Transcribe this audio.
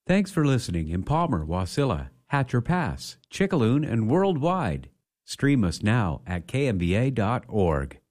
Thanks for listening in Palmer, Wasilla, Hatcher Pass, Chickaloon, and worldwide. Stream us now at kmva.org.